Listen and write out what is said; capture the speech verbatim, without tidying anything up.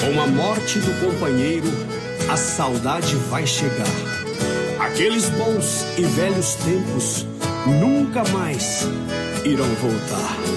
Com a morte do companheiro, a saudade vai chegar. Aqueles bons e velhos tempos nunca mais irão voltar.